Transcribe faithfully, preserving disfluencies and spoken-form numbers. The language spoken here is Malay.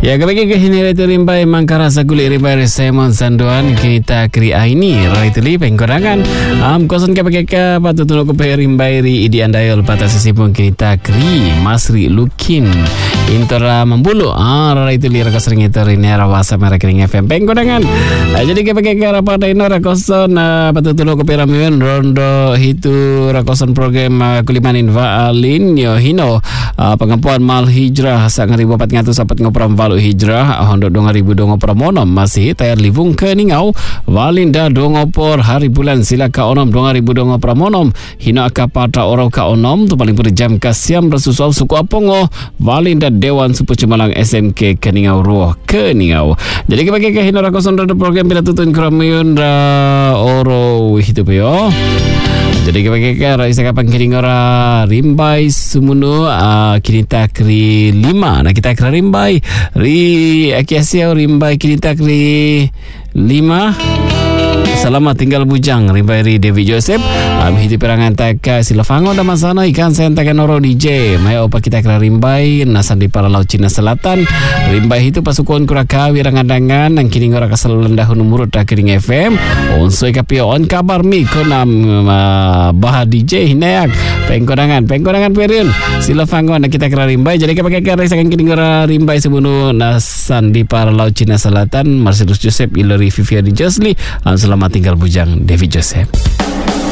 Ya, kembali ke sini itu rimbai mangkara sagulik rimbai Simon Sanduan kita kri aini rai tuli pengkorangan am kosan ke pekeka patut tunu ke rimbai ri idi andayol patah sesipun kita kri Masri Lukin intora membulu ah rai tuli raka sering itu rini rawasa merah kering F M pengkorangan. Jadi ke pekeka rapada ino rakosan patut tunu ke peramiun rondo hitu rakosan program kulimanin vaalin yo hino pengampuan mal hijrah sang ribu empat ratus sapat ngoperam valu hijrah honda dua ribu dua pramonom masih tayar livung ke ningau walinda dongopor hari bulan sila ka onom dua ribu dua pramonom hina kapata orang ka onom tu paling jam kasiam rasusul suku apongo walinda dewan supu Cemalang S M K ke ningau ruah ke ningau. Jadi kebagi ke hina rakosan rada program bila tutun keramiyun ra oro hidup yo. Jadi kebagi ke raisa kapan kini ngora rimbai sumunu uh, kini takri lima. Nah kita kira rimbai ri akiasia rimbai kini takri lima. Selamat tinggal bujang rimbai ri David Joseph am hiti perangan taka silafango daman sana ikan sen taka noro D J maya opa kita kira rimbai nasan di para laut Cina Selatan rimbai itu pasukan kuraka wirangandangan nang kini ngora kasal lendahun umurut takiring F M onsoi kapio on kabar mi konam uh, bah D J hinayak pengkodangan pengkodangan periun silafango nak kita kira rimbai. Jadi kapan kira raisa kan kini ngora rimbai sebunu nasan di para laut Cina Selatan Marcelus Joseph Ilori Vivian Josli. Selamat tinggal bujang David Joseph.